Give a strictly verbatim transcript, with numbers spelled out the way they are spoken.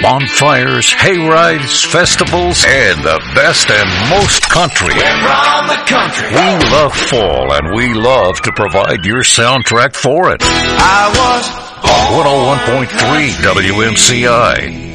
bonfires, hayrides, festivals, and the best and most country. We're from the country. We love fall, and we love to provide your soundtrack for it. I was one oh one point three W M C I.